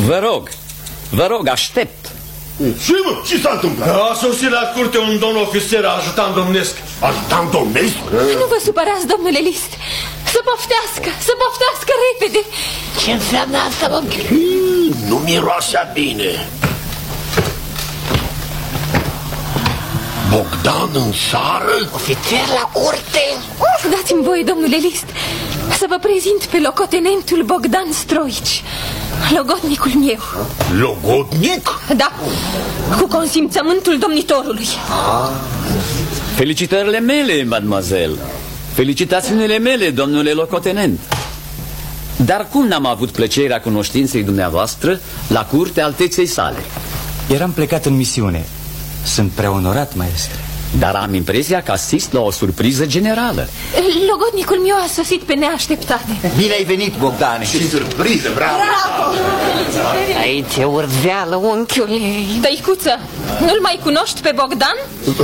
Vă rog, aștept. Ce, mă? Ce s-a întâmplat? A sosit la curte un domn ofițer ajutant domnesc. Ajutant domnesc? Nu vă supărați, domnule List. Să poftească repede. Ce înseamnă asta, mă? Nu miroase bine. Bogdan în țară? Ofițer la curte? Dați-mi voie, domnule List, să vă prezint pe locotenentul Bogdan Stroici, logodnicul meu. Logodnic? Da, cu consimțământul domnitorului. Felicitările mele, mademoiselle. Felicitațiunile mele, domnule locotenent. Dar cum n-am avut plăcerea cunoștinței dumneavoastră la curtea alteței sale? Eram plecat în misiune. Sunt prea onorat, maestre. Dar am impresia că asist la o surpriză generală. Logodnicul meu a sosit pe neașteptate. Bine ai venit, Bogdane. Și surpriză, bravo! Aici e urzeală, unchiule. Tăicuță, nu-l mai cunoști pe Bogdan?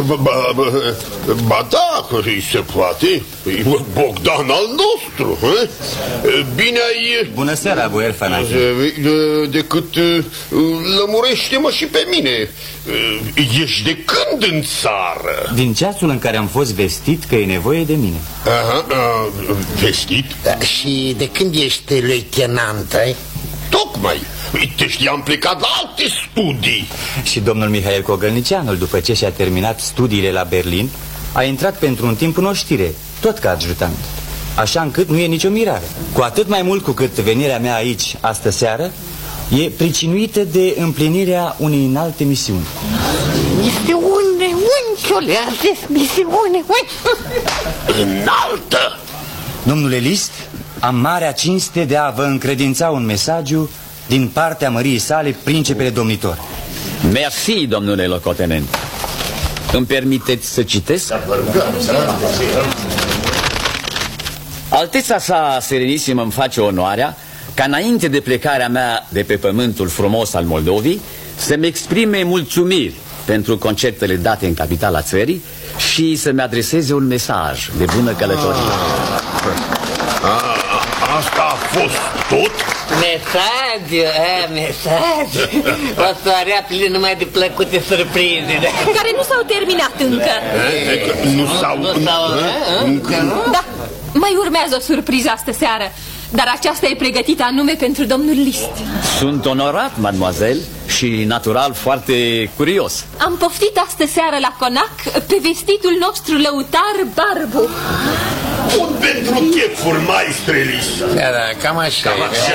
Ba da, îi se poate. Bogdan al nostru. Bine ai... Bună seara, boier Fanache. Decât lămurește-mă și pe mine. Ești de când în țară? Din ceasul în care am fost vestit că e nevoie de mine. Vestit? Și de când ești leitenant, ai? Tocmai. Te știam plecat la alte studii. Și domnul Mihail Cogălnicianul, după ce și-a terminat studiile la Berlin, a intrat pentru un timp în oștire, tot ca adjutant. Așa încât nu e nicio mirare. Cu atât mai mult cu cât venirea mea aici, astă seară, e pricinuită de împlinirea unei înalte misiuni. Misiune, unchiule, a zis misiune, Înaltă! Domnule List, am marea cinste de a vă încredința un mesagiu din partea măriei sale, principele domnitor. Mersi, domnule locotenent. Îmi permiteți să citesc? Alteța sa serenissimă îmi face onoarea ca înainte de plecarea mea de pe pământul frumos al Moldovii să-mi exprime mulțumiri pentru concertele date în capitala țării și să-mi adreseze un mesaj de bună călătorie. Asta a fost tot? Mesaj. O soarea plină numai de plăcute surprize. Care nu s-au terminat încă. Nu s-au... Da, mai urmează o surpriză astă seară, dar aceasta e pregătită anume pentru domnul List. Sunt onorat, mademoiselle, și natural foarte curios. Am poftit astă seară la conac pe vestitul nostru lăutar Barbu. Bun pentru chefuri, maestre Lisa. Da, cam așa.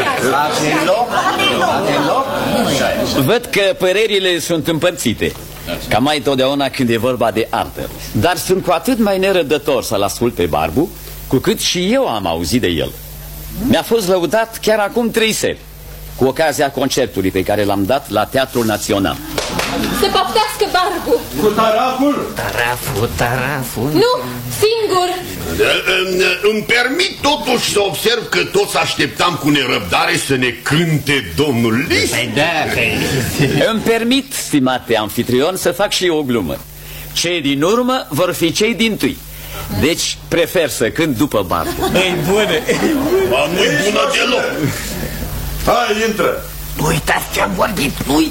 Văd că părerile sunt împărțite, ca mai totdeauna când e vorba de artă. Dar sunt cu atât mai nerăbdător să-l ascult pe Barbu, cu cât și eu am auzit de el. Mi-a fost lăudat chiar acum 3 seri, cu ocazia concertului pe care l-am dat la Teatrul Național. Să poftească Barbu. Cu taraful? Taraful. Nu, singur. Îmi permit totuși să observ că toți așteptam cu nerăbdare să ne cânte domnul List. Îmi permit, stimate anfitrion, să fac și eu o glumă. Cei din urmă vor fi cei dintâi. Deci prefer să cânt după Barbu. E bună. Nu-i bună deloc. Hai, intră. Nu uitați ce-am vorbit,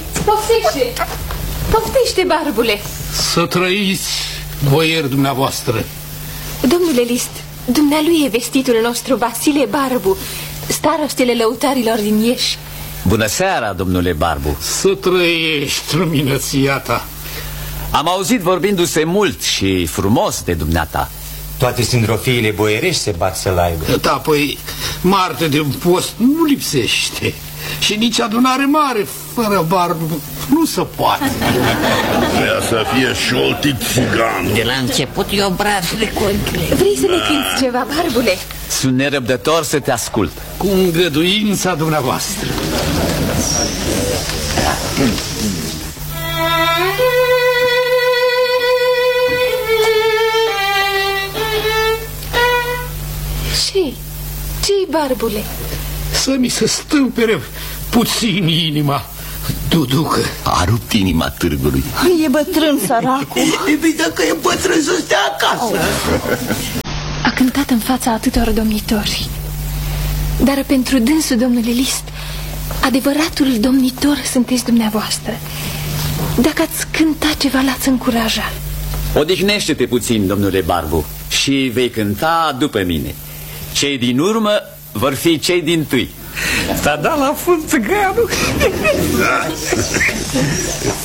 Poftește, Barbule. Să trăiți, boieri dumneavoastră. Domnule List, dumnealui e vestitul nostru Vasile Barbu, starostele lăutarilor din Ieși. Bună seara, domnule Barbu. Să trăiești, luminăția ta. Am auzit vorbindu-se mult și frumos de dumneata. Toate sindrofiile boierești se bat să-l aibă. Da, păi, Marte de post nu lipsește. Și nici adunare mare fără Barbu nu se poate. Vrea să fie șoltit țiganul. De la început e obraz de conchile. Vrei să ne cânti ceva, Barbule? Sunt nerăbdător să te ascult. Cu îngăduința dumneavoastră. Ce-i, Barbule? Să mi se stâmpere puțin inima, Duducă. A rupt inima târgului. E bătrân, săracul. E dacă e bătrân să stea acasă. A cântat în fața atâtor domnitori. Dar pentru dânsul, domnule List, adevăratul domnitor sunteți dumneavoastră. Dacă ați cânta ceva, l-ați încuraja. Odihnește-te puțin, domnule Barbu, și vei cânta după mine. Cei din urmă vor fi cei dintâi. S-a dat la fund țăganul.